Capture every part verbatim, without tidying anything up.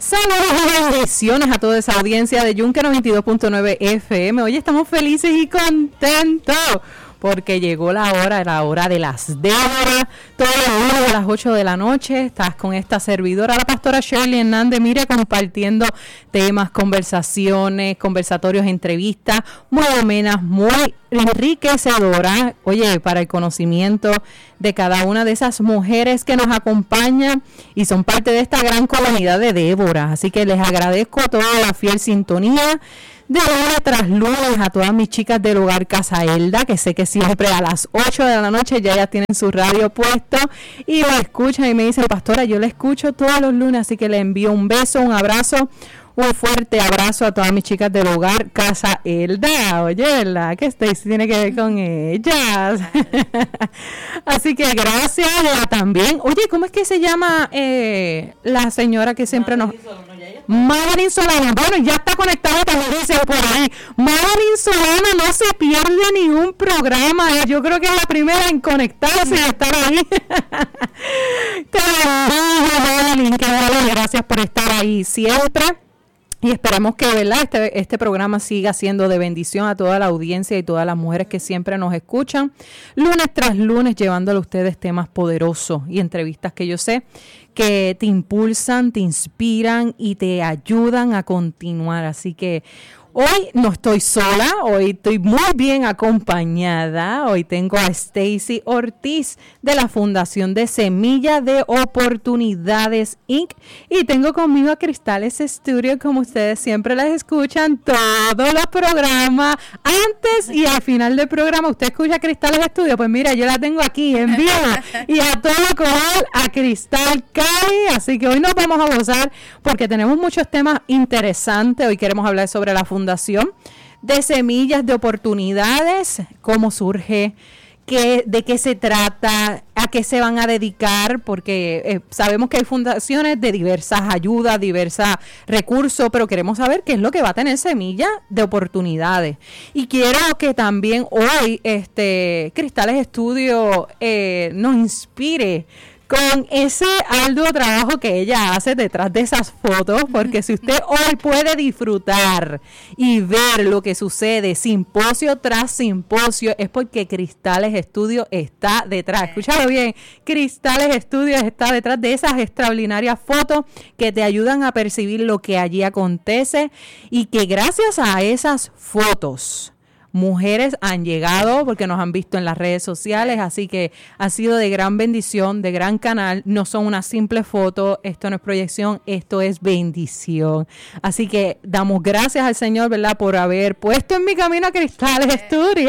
Saludos y bendiciones a toda esa audiencia de Yunque noventa y dos punto nueve F M. Hoy estamos felices y contentos porque llegó la hora, la hora de las Déboras. Todos los días a las ocho de la noche estás con esta servidora, la pastora Shirley Hernández, mire, compartiendo temas, conversaciones, conversatorios, entrevistas muy amenas, muy enriquecedoras, oye, para el conocimiento de cada una de esas mujeres que nos acompañan y son parte de esta gran comunidad de Déboras. Así que les agradezco a toda la fiel sintonía de lunes tras lunes a todas mis chicas del hogar Casa Elda, que sé que siempre a las ocho de la noche ya ya tienen su radio puesto y la escuchan y me dicen, pastora, yo la escucho todos los lunes, así que le envío un beso, un abrazo, un fuerte abrazo a todas mis chicas del hogar Casa Elda. Oye, ¿verdad? Que Stacy tiene que ver con ellas. Así que gracias ya también. Oye, ¿cómo es que se llama eh, la señora que siempre nos... Madeline Solana, bueno, ya está conectada, como dice por ahí. Madeline Solana no se pierde ningún programa. Yo creo que es la primera en conectarse y estar ahí. Te bendigo, Madeline, que vale, gracias por estar ahí siempre. Y esperamos que, ¿verdad?, este, este programa siga siendo de bendición a toda la audiencia y todas las mujeres que siempre nos escuchan, lunes tras lunes, llevándole a ustedes temas poderosos y entrevistas que yo sé que te impulsan, te inspiran y te ayudan a continuar. Así que hoy no estoy sola, hoy estoy muy bien acompañada. Hoy tengo a Stacy Ortiz de la Fundación de Semilla de Oportunidades incorporated. Y tengo conmigo a Cristales Studio, como ustedes siempre las escuchan todos los programas. Antes y al final del programa, ¿usted escucha Cristales Studio? Pues mira, yo la tengo aquí en vivo y a todo color a Cristal Cali. Así que hoy nos vamos a gozar porque tenemos muchos temas interesantes. Hoy queremos hablar sobre la Fundación de Semillas de Oportunidades, cómo surge, qué, de qué se trata, a qué se van a dedicar, porque eh, sabemos que hay fundaciones de diversas ayudas, diversos recursos, pero queremos saber qué es lo que va a tener Semillas de Oportunidades. Y quiero que también hoy este Cristales Studio eh, nos inspire con ese arduo trabajo que ella hace detrás de esas fotos, porque si usted hoy puede disfrutar y ver lo que sucede simposio tras simposio, es porque Cristales Studio está detrás. Escúchalo bien, Cristales Studio está detrás de esas extraordinarias fotos que te ayudan a percibir lo que allí acontece y que gracias a esas fotos mujeres han llegado porque nos han visto en las redes sociales, así que ha sido de gran bendición, de gran canal. No son una simple foto, esto no es proyección, esto es bendición. Así que damos gracias al Señor, ¿verdad?, por haber puesto en mi camino a Cristales Studio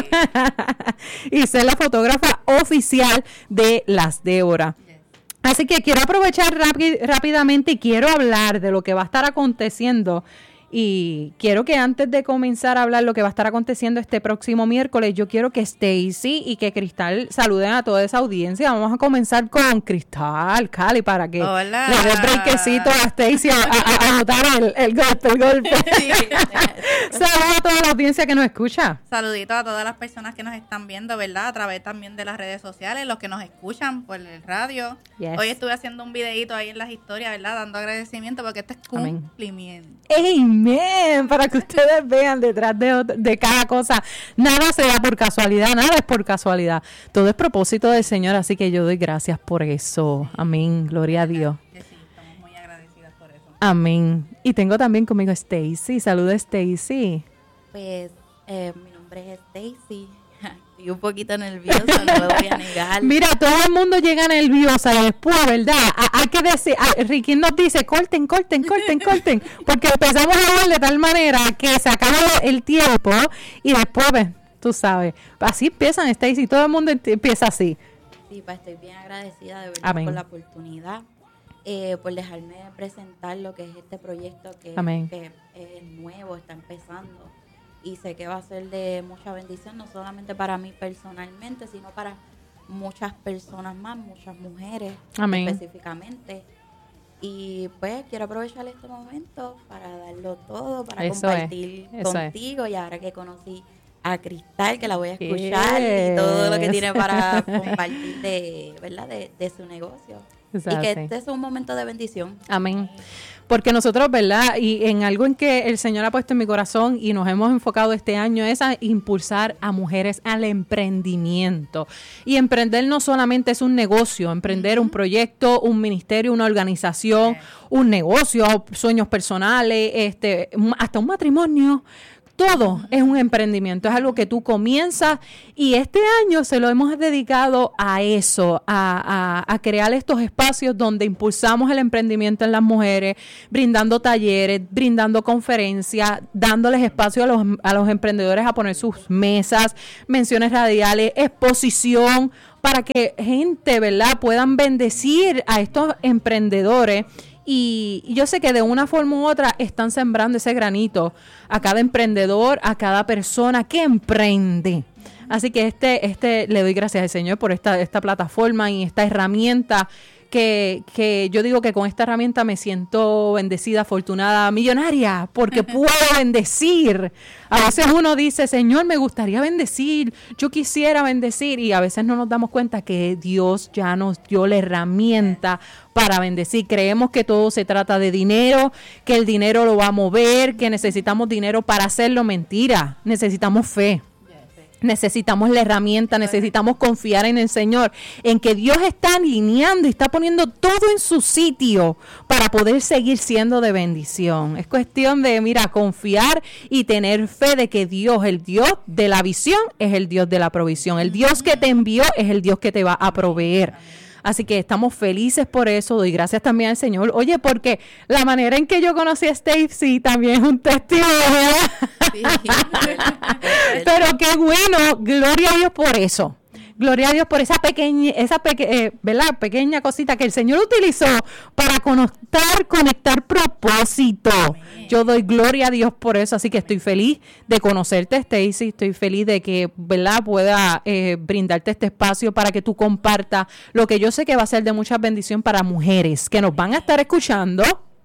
y ser la fotógrafa oficial de las Déboras. Así que quiero aprovechar rápid, rápidamente y quiero hablar de lo que va a estar aconteciendo. Y quiero que antes de comenzar a hablar lo que va a estar aconteciendo este próximo miércoles, yo quiero que Stacy y que Cristal saluden a toda esa audiencia. Vamos a comenzar con Cristal, Cali, para que Hola. le dé brequecito a Stacy a, a, a anotar el, el golpe, el golpe. Sí. Saludos a toda la audiencia que nos escucha. Saluditos a todas las personas que nos están viendo, ¿verdad? A través también de las redes sociales, los que nos escuchan por el radio. Yes. Hoy estuve haciendo un videito ahí en las historias, ¿verdad? Dando agradecimiento porque este es cumplimiento. Amén. Para que ustedes vean detrás de, de cada cosa, nada se da por casualidad, nada es por casualidad, todo es propósito del Señor, así que yo doy gracias por eso. Amén, gloria a Dios. Sí, estamos muy agradecidas por eso. Amén. Y tengo también conmigo a Stacy. Saluda, Stacy. Pues eh, mi nombre es Stacy. Estoy un poquito nerviosa, no lo voy a negar. Mira, todo el mundo llega nerviosa después, ¿verdad? Hay que decir, a, Ricky nos dice, corten, corten, corten, corten, porque empezamos a hablar de tal manera que se acaba el tiempo y después, ves, tú sabes, así empiezan, Stacy, todo el mundo empieza así. Sí, pues estoy bien agradecida de verdad Amén. Por la oportunidad, eh, por dejarme presentar lo que es este proyecto que, que es nuevo, está empezando. Y sé que va a ser de mucha bendición, no solamente para mí personalmente, sino para muchas personas más, muchas mujeres. Amén. Específicamente. Y pues quiero aprovechar este momento para darlo todo, para eso compartir es, contigo. Es. Y ahora que conocí a Cristal, que la voy a escuchar, yes. Y todo lo que tiene para compartir de, ¿verdad? De, de su negocio. Exacto. Y que este es un momento de bendición. Amén. porque nosotros, ¿verdad? Y en algo en que el Señor ha puesto en mi corazón y nos hemos enfocado este año es a impulsar a mujeres al emprendimiento. Y emprender no solamente es un negocio, emprender uh-huh. un proyecto, un ministerio, una organización, okay. un negocio, sueños personales, este, hasta un matrimonio. Todo es un emprendimiento, es algo que tú comienzas y este año se lo hemos dedicado a eso, a, a, a crear estos espacios donde impulsamos el emprendimiento en las mujeres, brindando talleres, brindando conferencias, dándoles espacio a los, a los emprendedores a poner sus mesas, menciones radiales, exposición, para que gente, ¿verdad?, puedan bendecir a estos emprendedores. Y yo sé que de una forma u otra están sembrando ese granito a cada emprendedor, a cada persona que emprende. Así que este, este le doy gracias al Señor por esta, esta plataforma y esta herramienta que, que yo digo que con esta herramienta me siento bendecida, afortunada, millonaria, porque puedo bendecir. A veces uno dice, Señor, me gustaría bendecir, yo quisiera bendecir, y a veces no nos damos cuenta que Dios ya nos dio la herramienta para bendecir. Creemos que todo se trata de dinero, que el dinero lo va a mover, que necesitamos dinero para hacerlo. Mentira, necesitamos fe. Necesitamos la herramienta, necesitamos confiar en el Señor, en que Dios está alineando y está poniendo todo en su sitio para poder seguir siendo de bendición. Es cuestión de, mira, confiar y tener fe de que Dios, el Dios de la visión, es el Dios de la provisión. El Dios que te envió es el Dios que te va a proveer. Así que estamos felices por eso, doy gracias también al Señor. Oye, porque la manera en que yo conocí a Stacy también es un testimonio. Sí. Pero qué bueno, gloria a Dios por eso. Gloria a Dios por esa pequeña, esa peque, eh, ¿verdad? pequeña cosita que el Señor utilizó para conectar, conectar propósito. Amén. Yo doy gloria a Dios por eso, así que estoy feliz de conocerte, Stacy, estoy feliz de que, ¿verdad?, pueda eh, brindarte este espacio para que tú compartas lo que yo sé que va a ser de mucha bendición para mujeres que nos van a estar escuchando,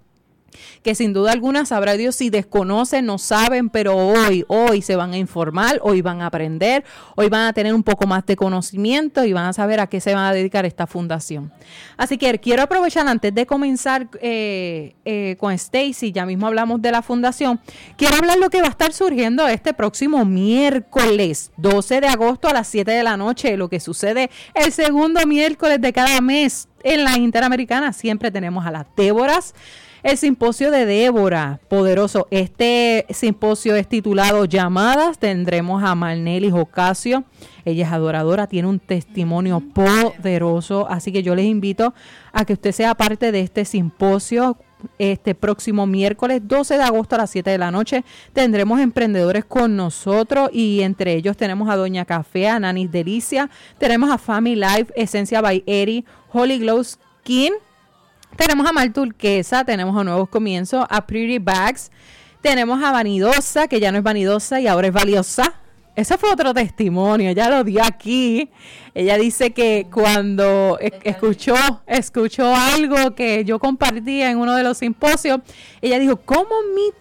que sin duda alguna sabrá Dios si desconocen, no saben, pero hoy, hoy se van a informar, hoy van a aprender, hoy van a tener un poco más de conocimiento y van a saber a qué se van a dedicar esta fundación. Así que quiero aprovechar antes de comenzar eh, eh, con Stacy, ya mismo hablamos de la fundación, quiero hablar lo que va a estar surgiendo este próximo miércoles, doce de agosto a las siete de la noche, lo que sucede el segundo miércoles de cada mes en la Interamericana. Siempre tenemos a las Déboras. El simposio de Débora, poderoso. Este simposio es titulado Llamadas. Tendremos a Marnelis Ocasio. Ella es adoradora, tiene un testimonio poderoso. Así que yo les invito a que usted sea parte de este simposio. Este próximo miércoles doce de agosto a las siete de la noche tendremos emprendedores con nosotros y entre ellos tenemos a Doña Café, a Nanis Delicia, tenemos a Family Life, Esencia by Eri, Holy Glow Skin. Tenemos a Mar Turquesa, tenemos a Nuevos Comienzos, a Pretty Bags, tenemos a Vanidosa, que ya no es vanidosa y ahora es valiosa. Ese fue otro testimonio, ella lo dio aquí. Ella dice que cuando escuchó, escuchó algo que yo compartía en uno de los simposios, ella dijo, ¿cómo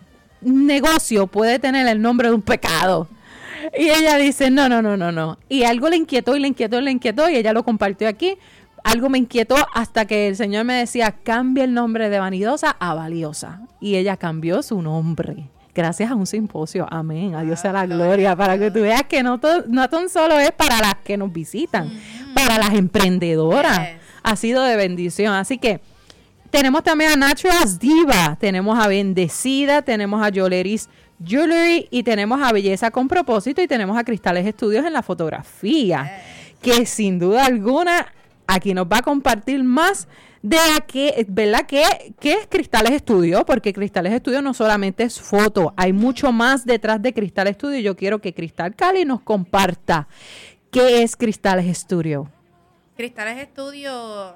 mi negocio puede tener el nombre de un pecado? Y ella dice, no, no, no, no, no. Y algo le inquietó y le inquietó y le inquietó y ella lo compartió aquí. Algo me inquietó hasta que el Señor me decía, cambia el nombre de Vanidosa a Valiosa. Y ella cambió su nombre. Gracias a un simposio. Amén. A Dios sea la gloria. Para que tú veas que no, to, no tan solo es para las que nos visitan, mm-hmm. para las emprendedoras. Yes. Ha sido de bendición. Así que tenemos también a Naturals Diva. Tenemos a Bendecida. Tenemos a Yoleris Jewelry. Y tenemos a Belleza con Propósito. Y tenemos a Cristales Estudios en la fotografía. Yes. Que sin duda alguna aquí nos va a compartir más de a qué, ¿verdad? ¿Qué, qué es Cristales Estudio? Porque Cristales Estudio no solamente es foto, hay mucho más detrás de Cristales Estudio. Yo quiero que Cristal Cali nos comparta qué es Cristales Estudio. Cristales Estudio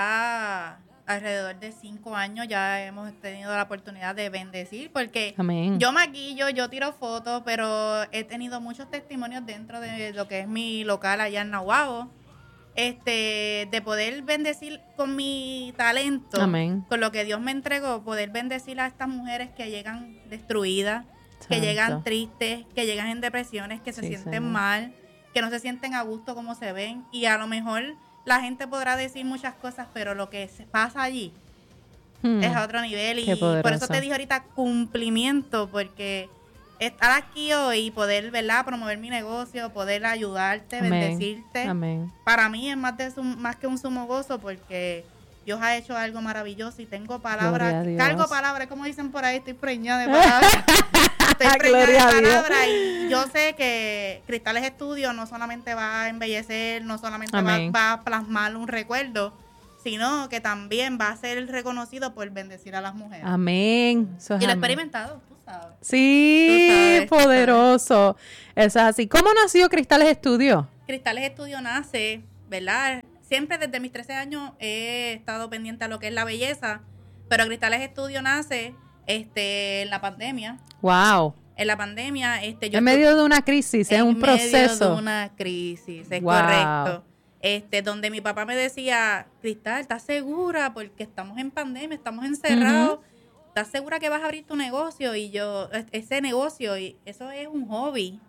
ya alrededor de cinco años ya hemos tenido la oportunidad de bendecir, porque Amén. Yo maquillo, yo tiro fotos, pero he tenido muchos testimonios dentro de lo que es mi local allá en Nahuabo. Este, de poder bendecir con mi talento, Amén. Con lo que Dios me entregó, poder bendecir a estas mujeres que llegan destruidas, Santo. Que llegan tristes, que llegan en depresiones, que se sí, sienten Señor. Mal, que no se sienten a gusto como se ven, y a lo mejor la gente podrá decir muchas cosas, pero lo que se pasa allí hmm. es a otro nivel. Y por eso te dije ahorita cumplimiento, porque estar aquí hoy y poder, ¿verdad?, promover mi negocio, poder ayudarte, Amén. bendecirte, Amén. para mí es más, de más que un sumo gozo, porque Dios ha hecho algo maravilloso y tengo palabras, cargo palabras, como dicen por ahí, estoy preñada de palabras. Estoy preñada de palabras y yo sé que Cristales Estudio no solamente va a embellecer, no solamente va, va a plasmar un recuerdo, sino que también va a ser reconocido por bendecir a las mujeres. Amén. Eso y lo he experimentado, tú sabes. Sí, tú sabes, poderoso. Eso es así. ¿Cómo nació Cristales Estudio? Cristales Estudio nace, ¿verdad? Siempre desde mis trece años he estado pendiente a lo que es la belleza, pero Cristales Estudio nace este, en la pandemia. Wow. En la pandemia, este, yo en medio de una crisis, es un proceso. En medio de una crisis, es wow. correcto. Este, donde mi papá me decía, Cristal, ¿estás segura? Porque estamos en pandemia, estamos encerrados. Uh-huh. ¿Estás segura que vas a abrir tu negocio? Y yo, ese negocio, y eso es un hobby.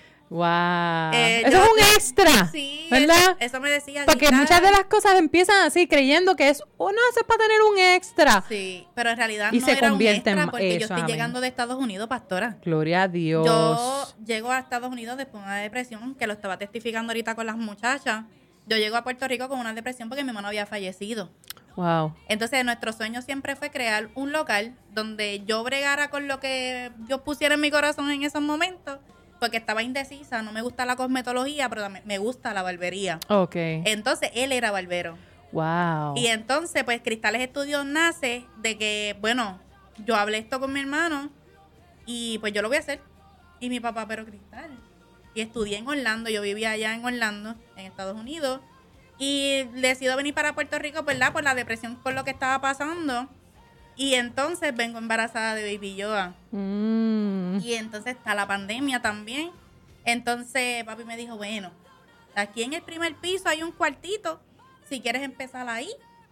Wow. Eh, eso yo, es un extra. Sí, ¿verdad? Eso, eso me decía. Porque Cristal, muchas de las cosas empiezan así, creyendo que es uno hace para tener un extra. Sí, pero en realidad y no se era convierte un extra en porque eso, yo estoy amén. llegando de Estados Unidos, pastora. Gloria a Dios. Yo llego a Estados Unidos después de una depresión, que lo estaba testificando ahorita con las muchachas. Yo llego a Puerto Rico con una depresión porque mi hermano había fallecido. Wow. Entonces, nuestro sueño siempre fue crear un local donde yo bregara con lo que Dios pusiera en mi corazón en esos momentos, porque estaba indecisa, no me gusta la cosmetología, pero me gusta la barbería. Ok. Entonces, él era barbero. Wow. Y entonces, pues, Cristales Estudios nace de que, bueno, yo hablé esto con mi hermano y pues yo lo voy a hacer. Y mi papá, pero Cristal. Y estudié en Orlando, yo vivía allá en Orlando, en Estados Unidos. Y decido venir para Puerto Rico, ¿verdad? Por la depresión, por lo que estaba pasando. Y entonces vengo embarazada de Baby Yoda. Mm. Y entonces está la pandemia también. Entonces papi me dijo, bueno, aquí en el primer piso hay un cuartito, si quieres empezar ahí.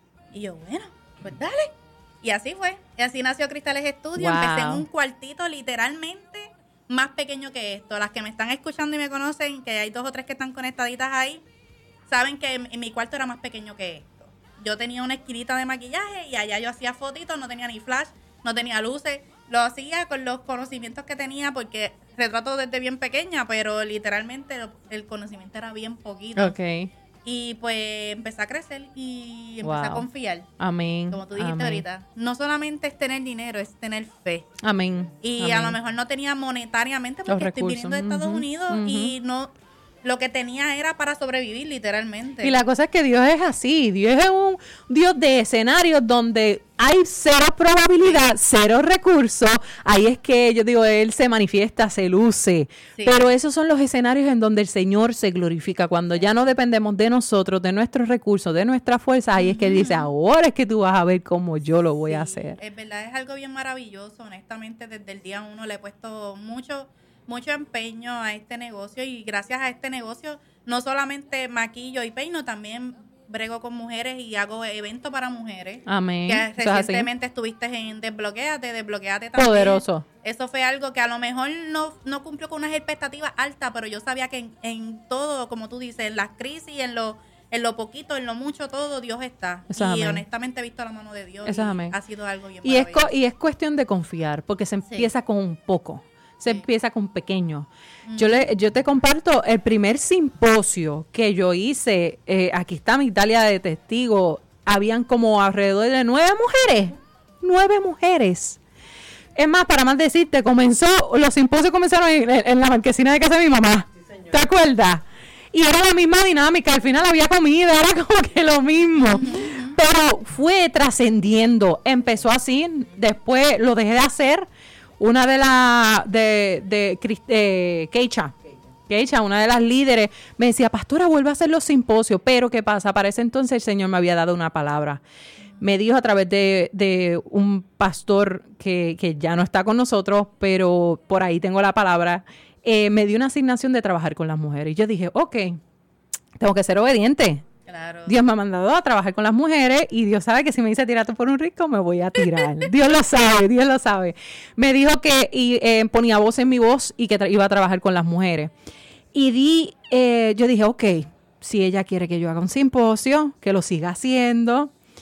Y yo, bueno, pues dale. Y así fue. Y así nació Cristales Estudio. Wow. Empecé en un cuartito literalmente más pequeño que esto. Las que me están escuchando y me conocen, que hay dos o tres que están conectaditas ahí, saben que en, en mi cuarto era más pequeño que esto. Yo tenía una esquinita de maquillaje y allá yo hacía fotitos, no tenía ni flash, no tenía luces. Lo hacía con los conocimientos que tenía porque retrato desde bien pequeña, pero literalmente el conocimiento era bien poquito. Okay. Y pues empecé a crecer y empecé wow. a confiar. Amén. Como tú dijiste Amén. ahorita. No solamente es tener dinero, es tener fe. Amén. Y Amén. a lo mejor no tenía monetariamente porque estoy viniendo de Estados uh-huh. Unidos uh-huh. y no... Lo que tenía era para sobrevivir, literalmente. Y la cosa es que Dios es así. Dios es un Dios de escenarios donde hay cero probabilidad, cero recursos. Ahí es que yo digo, Él se manifiesta, se luce. Sí. Pero esos son los escenarios en donde el Señor se glorifica. Cuando ya no dependemos de nosotros, de nuestros recursos, de nuestra fuerza, ahí es que Él dice, ahora es que tú vas a ver cómo yo lo voy sí, a hacer. Es verdad, es algo bien maravilloso. Honestamente, desde el día uno le he puesto mucho... mucho empeño a este negocio y gracias a este negocio no solamente maquillo y peino, también brego con mujeres y hago eventos para mujeres. Amén. Que recientemente estuviste en Desbloquéate, Desbloquéate también. Poderoso. Eso fue algo que a lo mejor no, no cumplió con unas expectativas altas, pero yo sabía que en, en todo, como tú dices, en las crisis, en lo, en lo poquito, en lo mucho, todo Dios está. Eso y amén. Honestamente he visto la mano de Dios. Eso y amén. Ha sido algo bien y es, co- y es cuestión de confiar, porque se empieza sí. con un poco. Se sí. empieza con pequeño. Mm. Yo le, yo te comparto el primer simposio que yo hice. Eh, aquí está mi Italia de testigo. Habían como alrededor de nueve mujeres. Nueve mujeres. Es más, para más decirte, comenzó, los simposios comenzaron en, en la marquesina de casa de mi mamá. Sí, ¿te acuerdas? Y era la misma dinámica. Al final había comida, era como que lo mismo. Mm-hmm. Pero fue trascendiendo. Empezó así, después lo dejé de hacer. Una de las, de, de, de eh, Keisha, Keisha, una de las líderes, me decía, pastora, vuelve a hacer los simposios. Pero, ¿qué pasa? Para ese entonces el Señor me había dado una palabra. Me dijo a través de, de un pastor que, que ya no está con nosotros, pero por ahí tengo la palabra, eh, me dio una asignación de trabajar con las mujeres. Y yo dije, ok, tengo que ser obediente. Claro. Dios me ha mandado a trabajar con las mujeres y Dios sabe que si me dice tírate por un risco, me voy a tirar. Dios lo sabe, Dios lo sabe. Me dijo que y, eh, ponía voz en mi voz y que tra- iba a trabajar con las mujeres. Y di, eh, yo dije, ok, si ella quiere que yo haga un simposio, que lo siga haciendo.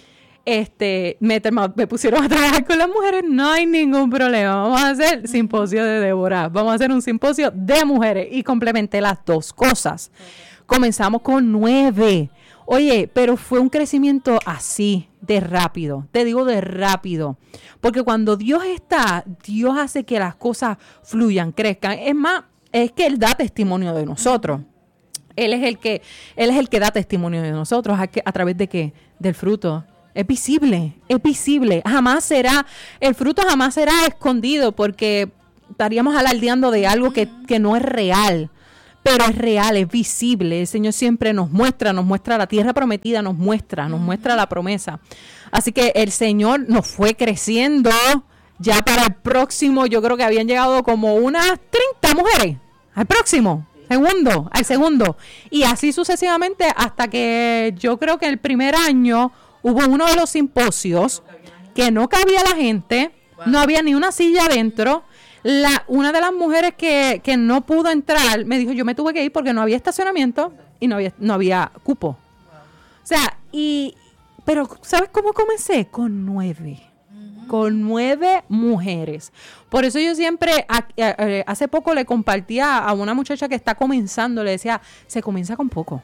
este, me, me pusieron a trabajar con las mujeres, no hay ningún problema. Vamos a hacer simposio de Débora. Vamos a hacer un simposio de mujeres y complementé las dos cosas. Okay. Comenzamos con nueve. Oye, pero fue un crecimiento así, de rápido. Te digo de rápido. Porque cuando Dios está, Dios hace que las cosas fluyan, crezcan. Es más, es que Él da testimonio de nosotros. Él es el que, Él es el que da testimonio de nosotros. ¿A, que, a través de qué? Del fruto. Es visible, es visible. Jamás será, el fruto jamás será escondido porque estaríamos alardeando de algo que, que no es real. Pero es real, es visible. El Señor siempre nos muestra, nos muestra la tierra prometida, nos muestra, nos muestra la promesa. Así que el Señor nos fue creciendo. Ya para el próximo, yo creo que habían llegado como unas treinta mujeres. Al próximo, segundo, al segundo. Y así sucesivamente hasta que yo creo que el primer año hubo uno de los simposios que no cabía la gente, no había ni una silla adentro. La, una de las mujeres que, que no pudo entrar me dijo, yo me tuve que ir porque no había estacionamiento y no había, no había cupo. O sea, y pero ¿sabes cómo comencé? Con nueve. Uh-huh. Con nueve mujeres. Por eso yo siempre, a, a, a, hace poco le compartía a una muchacha que está comenzando, le decía, se comienza con poco.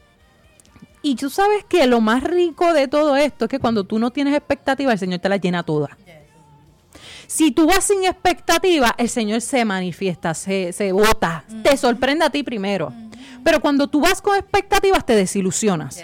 Y tú sabes que lo más rico de todo esto es que cuando tú no tienes expectativa, el Señor te la llena toda. Si tú vas sin expectativa, el Señor se manifiesta, se, se bota, mm. te sorprende a ti primero. Mm. Pero cuando tú vas con expectativas, te desilusionas. Yes.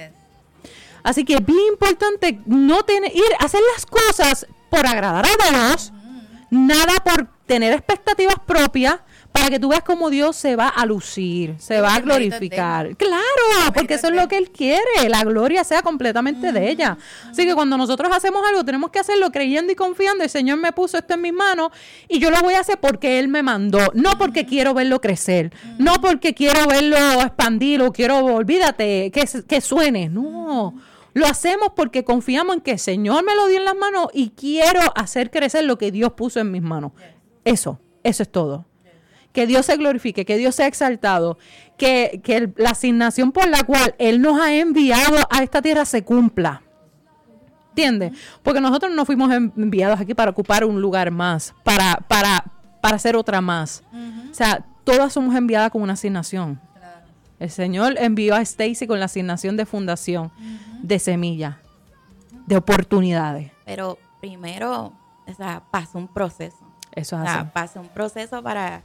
Así que es bien importante no tener, ir a hacer las cosas por agradar a Dios, mm. nada por tener expectativas propias, para que tú veas cómo Dios se va a lucir, se va a glorificar. Claro, porque eso es lo que Él quiere, la gloria sea completamente mm. de ella. Así que cuando nosotros hacemos algo, tenemos que hacerlo creyendo y confiando. El Señor me puso esto en mis manos y yo lo voy a hacer porque Él me mandó, no porque quiero verlo crecer, no porque quiero verlo expandir o quiero, olvídate, que, que suene, no. Lo hacemos porque confiamos en que el Señor me lo dio en las manos y quiero hacer crecer lo que Dios puso en mis manos. Eso, eso es todo. Que Dios se glorifique, que Dios sea exaltado, que, que el, la asignación por la cual Él nos ha enviado a esta tierra se cumpla. ¿Entiendes? Porque nosotros no fuimos enviados aquí para ocupar un lugar más, para, para, para hacer otra más. Uh-huh. O sea, todas somos enviadas con una asignación. Claro. El Señor envió a Stacy con la asignación de fundación, uh-huh. de semilla, de oportunidades. Pero primero, o sea, pasa un proceso. Eso es o así. sea, pasa un proceso para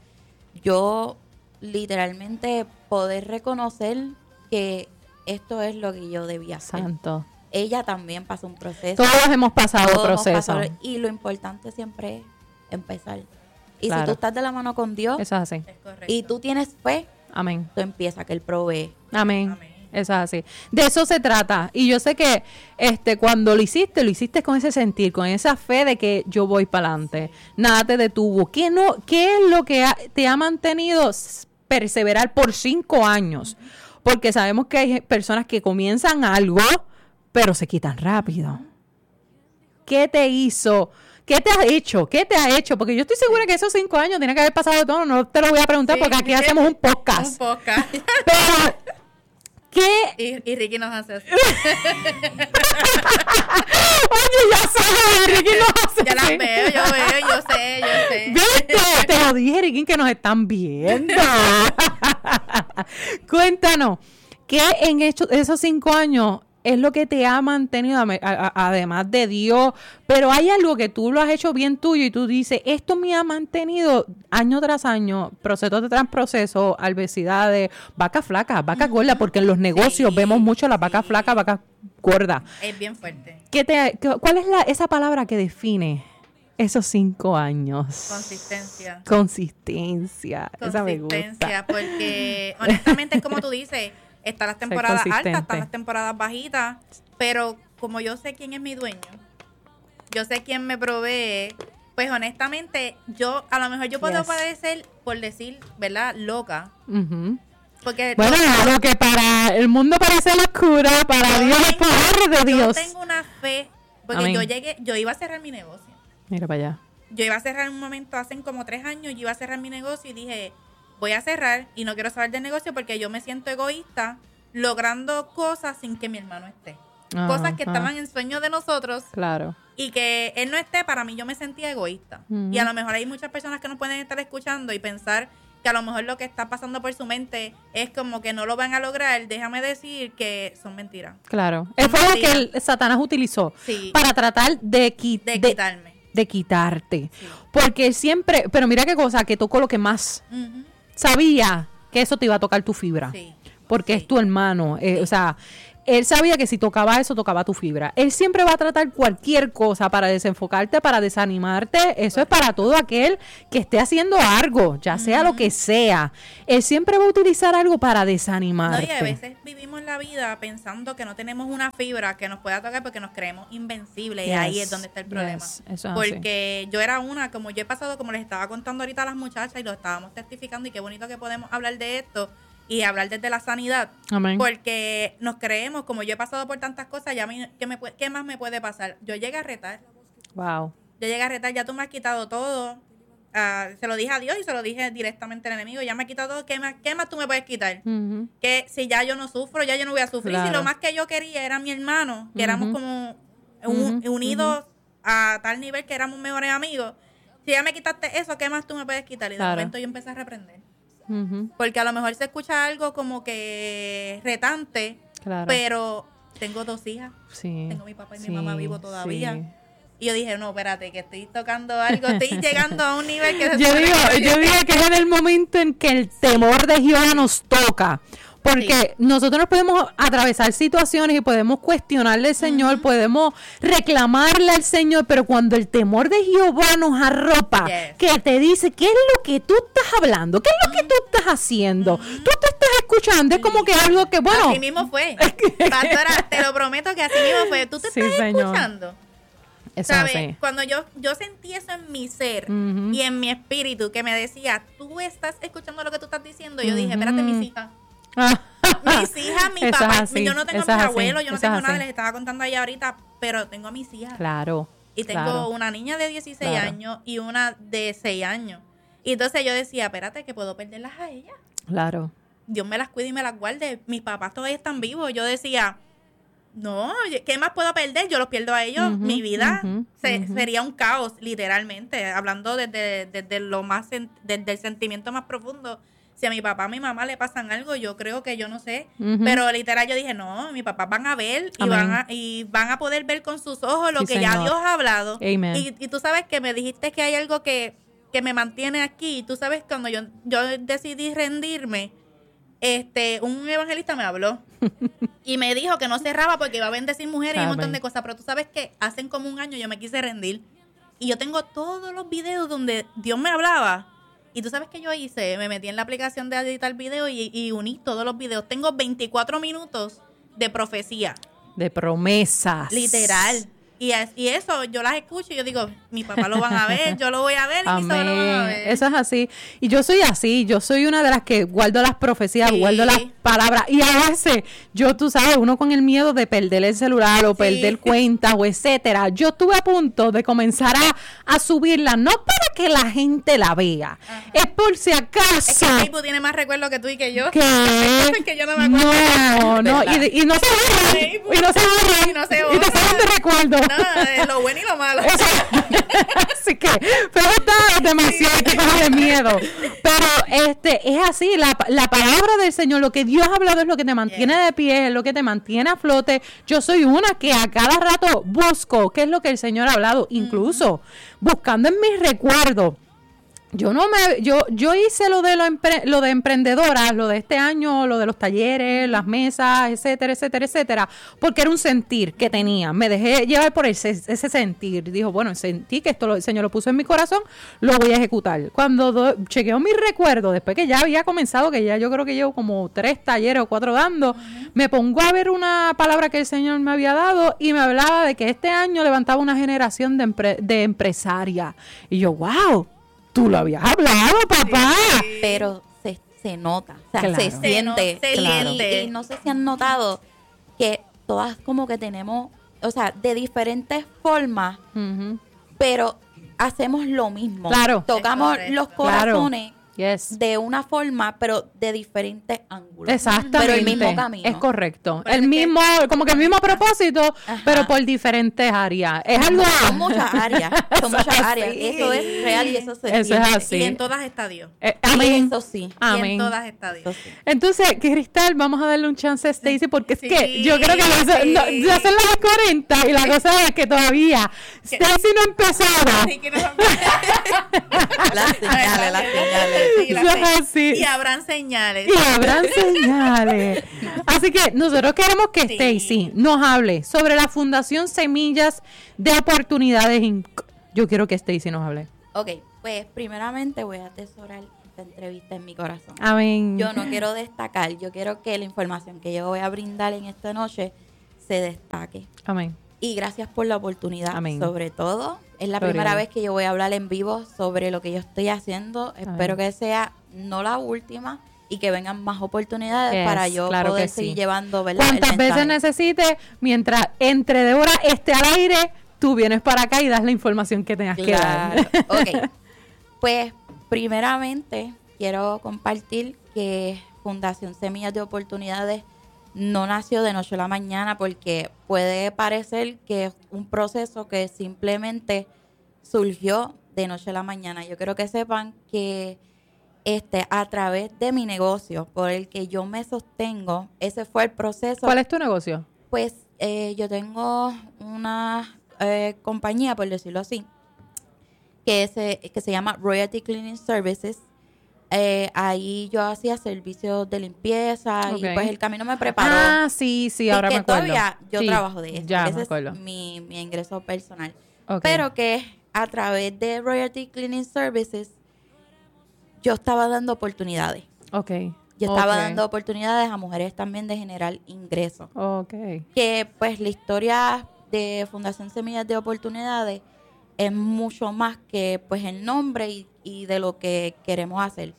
yo literalmente poder reconocer que esto es lo que yo debía hacer. Santo. Ella también pasó un proceso. Todos hemos pasado Todos proceso. Hemos pasado, y lo importante siempre es empezar. Y claro. si tú estás de la mano con Dios, eso es así. Es y tú tienes fe, amén. Tú empiezas que Él provee. Amén. Amén. Eso es así. De eso se trata. Y yo sé que este cuando lo hiciste, lo hiciste con ese sentir, con esa fe de que yo voy para adelante. Nada te detuvo. ¿Qué, no, qué es lo que ha, te ha mantenido perseverar por cinco años? Porque sabemos que hay personas que comienzan algo, pero se quitan rápido. ¿Qué te hizo? ¿Qué te ha hecho? ¿Qué te ha hecho? Porque yo estoy segura que esos cinco años tienen que haber pasado todo. No te lo voy a preguntar sí, porque aquí sí, hacemos un podcast. Un podcast. Pero ¿qué? Y, y Ricky nos hace así. Oye, ya sabes, Ricky nos hace Ya las veo, yo veo, yo sé, yo sé. ¿Viste? Te lo dije, Ricky, que nos están viendo. Cuéntanos, ¿qué en hecho, esos cinco años es lo que te ha mantenido, a, a, además de Dios? Pero hay algo que tú lo has hecho bien tuyo y tú dices, esto me ha mantenido año tras año, proceso tras proceso, adversidades, vacas flacas, vacas uh-huh. gordas, porque en los negocios sí, vemos mucho las vacas sí. flacas, vacas gordas. Es bien fuerte. ¿Qué te, qué, ¿Cuál es la, esa palabra que define esos cinco años? Consistencia. Consistencia. Esa me gusta. Consistencia, porque honestamente es como tú dices, están las temporadas altas, están las temporadas bajitas, pero como yo sé quién es mi dueño, yo sé quién me provee, pues honestamente, yo a lo mejor yo puedo yes. parecer, por decir, ¿verdad? Loca. Uh-huh. Porque bueno, todo, lo que para el mundo parece locura, para Dios es poder de Dios. Yo tengo una fe, porque Amén. yo llegué, yo iba a cerrar mi negocio. Mira para allá. Yo iba a cerrar en un momento, hace como tres años, yo iba a cerrar mi negocio y dije, voy a cerrar y no quiero saber del negocio porque yo me siento egoísta logrando cosas sin que mi hermano esté. uh-huh. cosas que estaban en sueños de nosotros. Claro. Y que él no esté, para mí yo me sentía egoísta. Uh-huh. Y a lo mejor hay muchas personas que nos pueden estar escuchando y pensar que a lo mejor lo que está pasando por su mente es como que no lo van a lograr. Déjame decir que son mentiras. Claro. Son fue mentiras. Lo que el Satanás utilizó sí. para tratar de, qui- de, de quitarme. De quitarte. Sí. Porque siempre, pero mira qué cosa, que tocó lo que más uh-huh. sabía que eso te iba a tocar tu fibra. Sí. Porque sí. es tu hermano. Eh, sí. O sea, él sabía que si tocaba eso, tocaba tu fibra. Él siempre va a tratar cualquier cosa para desenfocarte, para desanimarte. Eso es para todo aquel que esté haciendo algo, ya sea uh-huh. lo que sea. Él siempre va a utilizar algo para desanimarte. No, y a veces vivimos la vida pensando que no tenemos una fibra que nos pueda tocar porque nos creemos invencibles. Yes. Y ahí es donde está el problema. Yes. Eso es porque así. Yo era una, como yo he pasado, como les estaba contando ahorita a las muchachas y lo estábamos testificando, y qué bonito que podemos hablar de esto y hablar desde la sanidad. Amén. Porque nos creemos, como yo he pasado por tantas cosas, ya me, ¿qué, me, ¿qué más me puede pasar? Yo llegué a retar. Wow. Yo llegué a retar, ya tú me has quitado todo. Uh, se lo dije a Dios y se lo dije directamente al enemigo. Ya me has quitado todo, ¿qué más, qué más tú me puedes quitar? Uh-huh. Que si ya yo no sufro, ya yo no voy a sufrir. Claro. Si lo más que yo quería era mi hermano, que uh-huh. éramos como un, uh-huh. unidos uh-huh. a tal nivel que éramos mejores amigos. Si ya me quitaste eso, ¿qué más tú me puedes quitar? Y de claro. momento yo empecé a reprender. Uh-huh. Porque a lo mejor se escucha algo como que retante, claro. pero tengo dos hijas, sí. tengo mi papá y sí. mi mamá vivo todavía. Sí. Y yo dije, no, espérate, que estoy tocando algo, estoy llegando a un nivel que... yo digo, yo digo que es en el momento en que el temor de Jehová nos toca. Porque sí. nosotros nos podemos atravesar situaciones y podemos cuestionarle al Señor, uh-huh. podemos reclamarle al Señor, pero cuando el temor de Jehová nos arropa, yes. que te dice, ¿qué es lo que tú estás hablando? ¿Qué es lo que tú estás haciendo? Uh-huh. Tú te estás escuchando, es como que algo que, bueno... Así mismo fue. Pastora, te lo prometo que así mismo fue. ¿Tú te sí, estás señor. escuchando? Eso ¿sabes? Sí. Cuando yo, yo sentí eso en mi ser uh-huh. y en mi espíritu, que me decía, tú estás escuchando lo que tú estás diciendo, yo uh-huh. dije, espérate, mis hijas. Mis hijas, mi eso papá, yo no tengo a mis abuelos, yo no tengo nada, les estaba contando ahí ahorita, pero tengo a mis hijas. Claro. Y tengo claro. una niña de dieciséis claro. años y una de seis años. Y entonces yo decía, espérate, que puedo perderlas a ellas. Claro. Dios me las cuide y me las guarde. Mis papás todavía están vivos. Yo decía, no, ¿qué más puedo perder? Yo los pierdo a ellos. Uh-huh, Mi vida uh-huh, se, uh-huh. sería un caos, literalmente. Hablando desde, desde lo más, desde el sentimiento más profundo. Si a mi papá a mi mamá le pasan algo, yo creo que yo no sé. Uh-huh. Pero literal yo dije, no, mis papás van a ver y van a, y van a poder ver con sus ojos lo sí, que señor. Ya Dios ha hablado. Amen. Y, y tú sabes que me dijiste que hay algo que, que me mantiene aquí. Tú sabes, cuando yo, yo decidí rendirme, este un evangelista me habló y me dijo que no cerraba porque iba a bendecir mujeres Amen. Y un montón de cosas. Pero tú sabes que hace como un año yo me quise rendir. Y yo tengo todos los videos donde Dios me hablaba. Y tú sabes que yo hice, me metí en la aplicación de editar video y, y uní todos los videos. Tengo veinticuatro minutos de profecía. De promesas. Literal. Y, y eso, yo las escucho y yo digo, mi papá lo van a ver, yo lo voy a ver y mis sobrinos lo van a ver. Eso es así. Y yo soy así, yo soy una de las que guardo las profecías, sí. guardo las palabras. Y a veces, yo, tú sabes, uno con el miedo de perder el celular o sí. perder cuentas o etcétera. Yo estuve a punto de comenzar a, a subirla, no para que la gente la vea. Ajá. Es por si acaso. Es que Facebook tiene más recuerdos que tú y que yo. ¿Qué? que yo no me acuerdo. No, no, y, y no se borran. Y no se borran. Y no se borran. Y te salen de recuerdo. No, de lo bueno y lo malo. Así que, pero está demasiado sí. de miedo. Pero este es así, la, la palabra del Señor, lo que Dios ha hablado es lo que te mantiene yeah. de pie, es lo que te mantiene a flote. Yo soy una que a cada rato busco qué es lo que el Señor ha hablado, incluso uh-huh. buscando en mis recuerdos. Yo no me, yo, yo hice lo de lo, empre, lo de emprendedoras, lo de este año, lo de los talleres, las mesas, etcétera, etcétera, etcétera, porque era un sentir que tenía. Me dejé llevar por ese, ese sentir. Dijo, bueno, sentí que esto lo, el Señor lo puso en mi corazón, lo voy a ejecutar. Cuando do, chequeo mis recuerdos, después que ya había comenzado, que ya yo creo que llevo como tres talleres o cuatro dando, uh-huh. me pongo a ver una palabra que el Señor me había dado y me hablaba de que este año levantaba una generación de, empre, de empresarias. Y yo, wow. Tú lo habías hablado, papá. Sí. Pero se, se nota, o sea, claro. se siente. Se claro. y, y no sé si han notado que todas como que tenemos, o sea, de diferentes formas, uh-huh. pero hacemos lo mismo. Claro. Tocamos los corazones yes. de una forma, pero de diferentes ángulos. Exactamente. Pero el mismo camino. Es correcto. Pero el es mismo, que, como que el mismo propósito, ajá. pero por diferentes áreas. Es algo... Son muchas áreas. Son muchas Eso áreas. sí. Eso es real y eso se Eso entiende. es así. y en todas está Dios. Eh, amén. Eso sí. Amén. Y en todas está Dios. Eso sí. Entonces, Cristal, vamos a darle un chance a Stacy porque es Sí, que yo creo que ya, se- sí. no, ya son las cuarenta y la cosa es que todavía Stacy no ha empezado. Así que no- Las señales, las señales. Sí, las Eso es señales. así. Y habrán señales. Y habrán señales. Así que nosotros queremos que Sí. Stacy nos hable sobre la Fundación Semillas de Oportunidades Incorporated. Yo quiero que Stacy nos hable. Ok, pues primeramente voy a atesorar esta entrevista en mi corazón. Amén. Yo no quiero destacar, yo quiero que la información que yo voy a brindar en esta noche se destaque. Amén. Y gracias por la oportunidad. Amén. Sobre todo, es la Gloria primera a Dios. vez que yo voy a hablar en vivo sobre lo que yo estoy haciendo. Espero que sea no la última y que vengan más oportunidades Yes, para yo claro poder que seguir sí. llevando, ¿verdad? el Cuantas veces mensaje. necesites, mientras entre Débora esté al aire, tú vienes para acá y das la información que tengas que dar. Claro. Ok. Pues, primeramente, quiero compartir que Fundación Semillas de Oportunidades no nació de noche a la mañana, porque puede parecer que es un proceso que simplemente surgió de noche a la mañana. Yo quiero que sepan que este a través de mi negocio por el que yo me sostengo, ese fue el proceso. ¿Cuál es tu negocio? Pues eh, yo tengo una eh, compañía, por decirlo así, que se, que se llama Royalty Cleaning Services. Eh, ahí yo hacía servicios de limpieza Ok. y pues el camino me preparó. Ah, sí, sí, Y ahora que me acuerdo. todavía yo Sí, trabajo de eso. Ya Ese me acuerdo. es mi, mi ingreso personal. Ok. Pero que a través de Royalty Cleaning Services yo estaba dando oportunidades. Ok. Yo estaba Ok. dando oportunidades a mujeres también de generar ingresos. Ok. Que pues la historia de Fundación Semillas de Oportunidades es mucho más que pues el nombre y, y de lo que queremos hacer.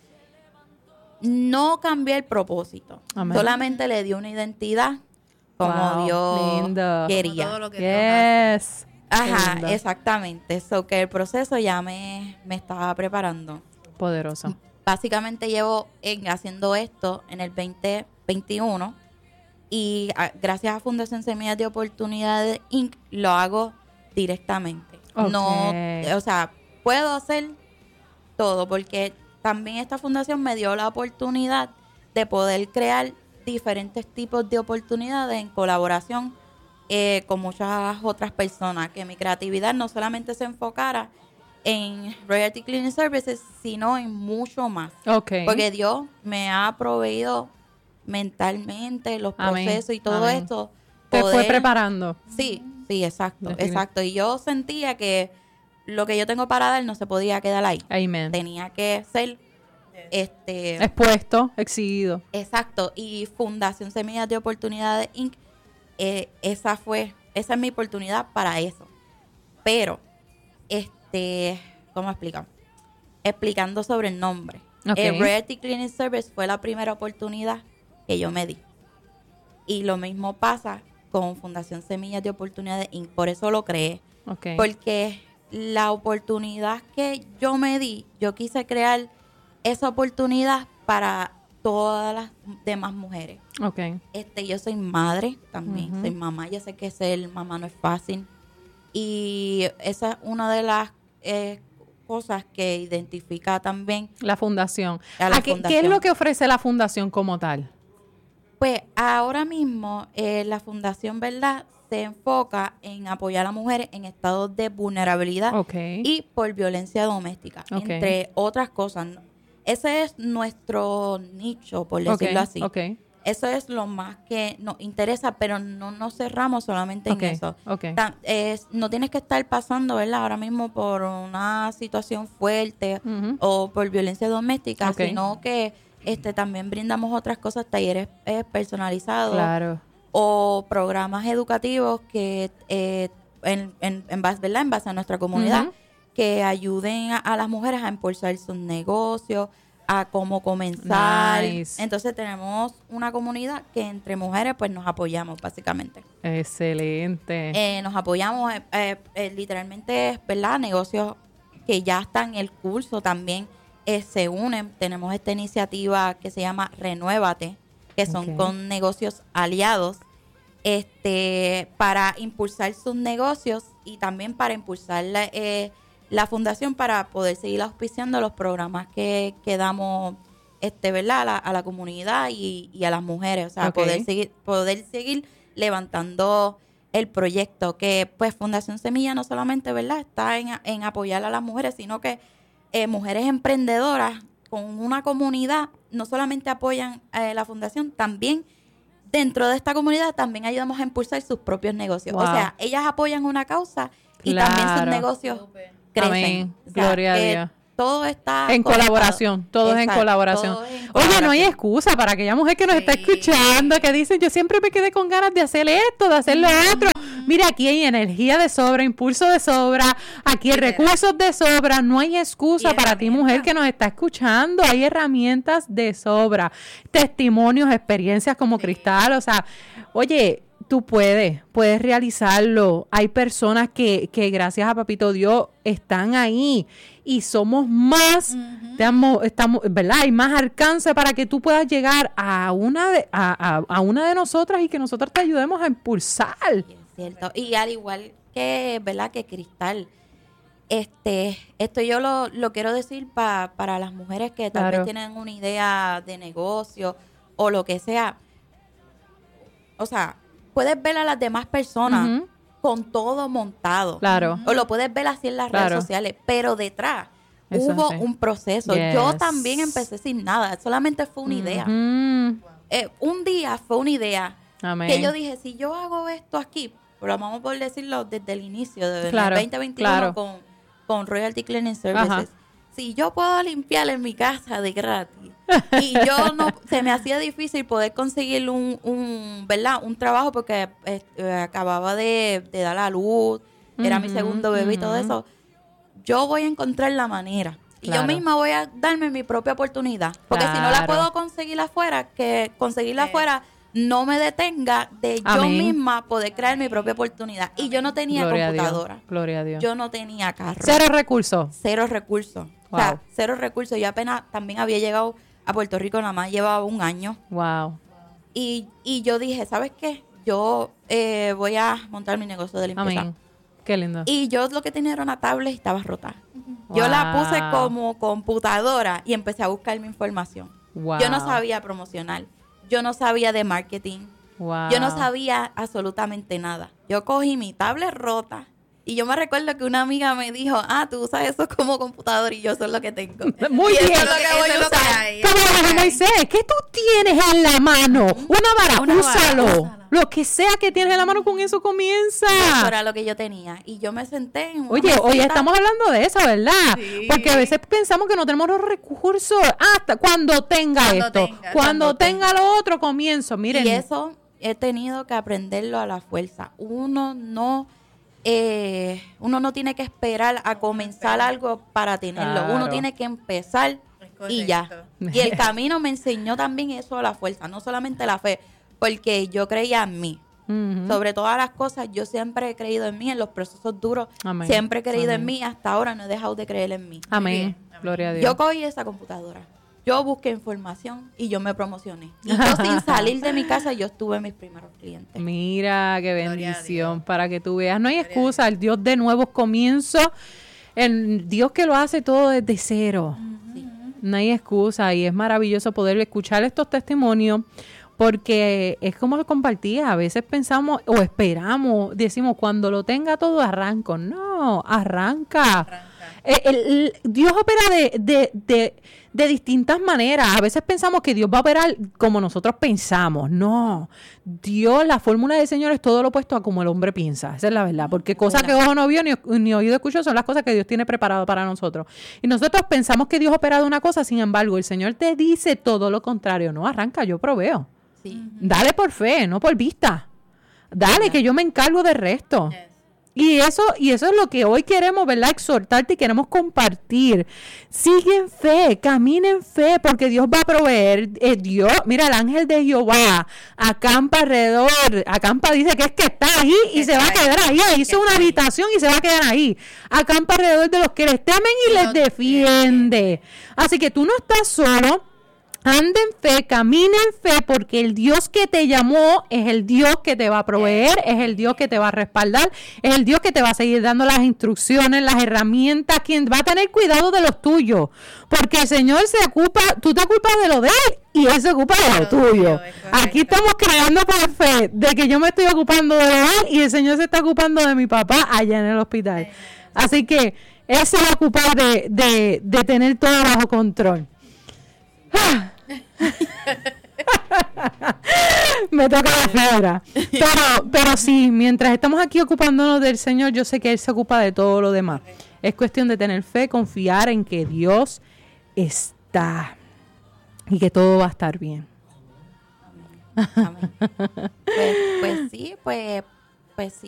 No cambié el propósito, Amén. solamente le di una identidad como Wow, Dios lindo. quería. Como todo lo que Dios hace. Yes. Ajá, Lindo. exactamente. So que el proceso ya me, me estaba preparando. Poderoso. Básicamente llevo en, haciendo esto en el veinte veintiuno y a- gracias a Fundación Semillas de Oportunidades incorporated lo hago directamente. Ok. No, o sea, puedo hacer todo porque también esta fundación me dio la oportunidad de poder crear diferentes tipos de oportunidades en colaboración eh, con muchas otras personas, que mi creatividad no solamente se enfocara en Royalty Cleaning Services, sino en mucho más. Ok. Porque Dios me ha proveído mentalmente los Amén, procesos y todo amén. esto. Te fue poder- preparando. Sí, sí, exacto, Definitivamente. exacto. Y yo sentía que lo que yo tengo para dar no se podía quedar ahí. Amen. Tenía que ser, este, Expuesto, exhibido. exacto. Y Fundación Semillas de Oportunidades incorporated, eh, esa fue, esa es mi oportunidad para eso. Pero, este, ¿cómo explicar? Explicando sobre el nombre. Ok. El Royalty Cleaning Service fue la primera oportunidad que yo me di. Y lo mismo pasa con Fundación Semillas de Oportunidades incorporated. Por eso lo creé. Ok. Porque la oportunidad que yo me di, yo quise crear esa oportunidad para todas las demás mujeres. Ok. Este, yo soy madre también, Ujú. soy mamá. Yo sé que ser mamá no es fácil. Y esa es una de las eh, cosas que identifica también La fundación. a la ¿A qué, fundación. ¿Qué es lo que ofrece la fundación como tal? Pues ahora mismo eh, la fundación, ¿verdad?, se enfoca en apoyar a mujeres en estados de vulnerabilidad Ok. y por violencia doméstica, Ok. entre otras cosas. Ese es nuestro nicho, por decirlo Ok, así. Ok. Eso es lo más que nos interesa, pero no nos cerramos solamente Ok, en eso. ok. Tan- es- no tienes que estar pasando, ¿verdad?, ahora mismo por una situación fuerte Ujú. o por violencia doméstica, Ok. sino que este también brindamos otras cosas, talleres eh, personalizados Claro. o programas educativos que eh, en, en, en base, ¿verdad?, en base a nuestra comunidad, Ujú. que ayuden a, a las mujeres a impulsar sus negocios, a cómo comenzar. Nice. Entonces tenemos una comunidad que entre mujeres pues nos apoyamos básicamente. Excelente. Eh, nos apoyamos eh, eh, eh, literalmente, ¿verdad?, negocios que ya están en el curso también. eh, se unen. Tenemos esta iniciativa que se llama Renuévate, que son okay. con negocios aliados, este, para impulsar sus negocios y también para impulsar la, eh, la fundación para poder seguir auspiciando los programas que, que damos, este, ¿verdad? A la, a la comunidad y, y a las mujeres, o sea, okay. poder seguir, poder seguir levantando el proyecto, que pues Fundación Semilla no solamente, ¿verdad?, está en, en apoyar a las mujeres, sino que eh, mujeres emprendedoras con una comunidad no solamente apoyan eh, la fundación, también dentro de esta comunidad también ayudamos a impulsar sus propios negocios. Wow. O sea, ellas apoyan una causa y claro. también sus negocios Super. crecen. Amén. O sea, Gloria a Dios. Todo está en conectado. colaboración, todo Exacto, es en colaboración. Todo es en colaboración. Oye, no hay excusa para aquella mujer que nos sí. está escuchando, que dice, yo siempre me quedé con ganas de hacer esto, de hacer lo mm. otro. Mira, aquí hay energía de sobra, impulso de sobra, aquí hay sí, recursos de sobra, no hay excusa para ti, mujer, que nos está escuchando. Hay herramientas de sobra, testimonios, experiencias como sí. Cristal, o sea, oye, tú puedes, puedes realizarlo. Hay personas que, que gracias a Papito Dios están ahí y somos más, uh-huh. estamos, estamos, ¿verdad? Hay más alcance para que tú puedas llegar a una de, a, a, a una de nosotras y que nosotros te ayudemos a impulsar. Es cierto. Y al igual que, ¿verdad? Que Cristal, este, esto yo lo, lo quiero decir pa, para las mujeres que tal claro. vez tienen una idea de negocio o lo que sea. O sea, puedes ver a las demás personas uh-huh. con todo montado. Claro. O lo puedes ver así en las claro. redes sociales, pero detrás Eso hubo sí. un proceso. Yes. Yo también empecé sin nada, solamente fue una uh-huh. idea. Eh, un día fue una idea Amén. que yo dije, si yo hago esto aquí, pero vamos por decirlo desde el inicio, desde claro. el veinte veintiuno claro. con, con Royalty Cleaning Services, Ajá. si yo puedo limpiar en mi casa de gratis, y yo no, se me hacía difícil poder conseguir un, un ¿verdad? Un trabajo porque eh, acababa de, de dar a luz, uh-huh, era mi segundo bebé uh-huh. y todo eso. Yo voy a encontrar la manera. Y claro. yo misma voy a darme mi propia oportunidad. Porque claro. si no la puedo conseguir afuera, que conseguirla sí. afuera no me detenga de Amén. yo misma poder crear mi propia oportunidad. Y yo no tenía Gloria computadora. A Dios. Gloria a Dios. Yo no tenía carro. Cero recursos. Cero recursos. Wow. O sea, cero recursos. Yo apenas también había llegado a Puerto Rico, nada más llevaba un año. Wow. Y, y yo dije, ¿sabes qué? Yo eh, voy a montar mi negocio de limpieza. Amén. Qué lindo. Y yo lo que tenía era una tablet y estaba rota. Wow. Yo la puse como computadora y empecé a buscar mi información. Wow. Yo no sabía promocionar. Yo no sabía de marketing. Wow. Yo no sabía absolutamente nada. Yo cogí mi tablet rota. Y yo me recuerdo que una amiga me dijo, ah, tú usas eso como computador y yo eso es lo que tengo. Muy y bien. Eso es lo que voy a usar. Como Moisés, ¿qué tú tienes en la mano? Una vara, una úsalo. Vara, úsalo. Lo que sea que tienes en la mano, con eso comienza. Eso era lo que yo tenía. Y yo me senté en una Oye, mesita. Oye, estamos hablando de eso, ¿verdad? Sí. Porque a veces pensamos que no tenemos los recursos. Hasta cuando tenga cuando esto. Tenga, cuando, cuando tenga, tenga lo otro, comienzo. Miren. Y eso he tenido que aprenderlo a la fuerza. Uno no... Eh, uno no tiene que esperar a comenzar algo para tenerlo. Claro. Uno tiene que empezar y ya. Y el camino me enseñó también eso a la fuerza, no solamente la fe, porque yo creía en mí. Uh-huh. Sobre todas las cosas, yo siempre he creído en mí, en los procesos duros. Amén. Siempre he creído Amén. en mí, hasta ahora no he dejado de creer en mí. Amén. Amén. Gloria a Dios. Yo cogí esa computadora, yo busqué información y yo me promocioné. Y yo sin salir de mi casa, yo estuve mis primeros clientes. Mira, qué bendición, para que tú veas. No hay excusa, el Dios de nuevos comienzos, el Dios que lo hace todo desde cero. Sí. No hay excusa y es maravilloso poder escuchar estos testimonios, porque es como lo compartía, a veces pensamos o esperamos, decimos, cuando lo tenga todo arranco. No, arranca. arranca. El, el, el, Dios opera de, de, de, de distintas maneras. A veces pensamos que Dios va a operar como nosotros pensamos. No, Dios, la fórmula del Señor es todo lo opuesto a como el hombre piensa. Esa es la verdad, porque cosas que ojo no vio ni, ni oído escuchó son las cosas que Dios tiene preparado para nosotros. Y nosotros pensamos que Dios opera de una cosa, sin embargo, el Señor te dice todo lo contrario. No, arranca, yo proveo. Sí. Dale por fe, no por vista. Dale, yeah. que yo me encargo del resto. Yes. Y eso, y eso es lo que hoy queremos, ¿verdad? Exhortarte y queremos compartir. Sigue en fe, camina en fe, porque Dios va a proveer. Eh, Dios, mira, el ángel de Jehová acampa alrededor. Acampa dice que es que está ahí y se va a quedar ahí. Hizo una habitación y se va a quedar ahí. Acampa alrededor de los que les temen y les defiende. Así que tú no estás solo. Anda en fe, camina en fe, porque el Dios que te llamó es el Dios que te va a proveer, es el Dios que te va a respaldar, es el Dios que te va a seguir dando las instrucciones, las herramientas, quien va a tener cuidado de los tuyos, porque el Señor se ocupa, tú te ocupas de lo de Él y Él se ocupa de lo tuyo. Aquí estamos creando por fe de que yo me estoy ocupando de lo de Él y el Señor se está ocupando de mi papá allá en el hospital. Así que Él se va a ocupar de, de, de tener todo bajo control. ¡Ah! Me toca la fibra. Pero, pero sí, mientras estamos aquí ocupándonos del Señor, yo sé que Él se ocupa de todo lo demás. Es cuestión de tener fe, confiar en que Dios está y que todo va a estar bien. Amén. Amén. Pues, pues sí, pues, pues sí.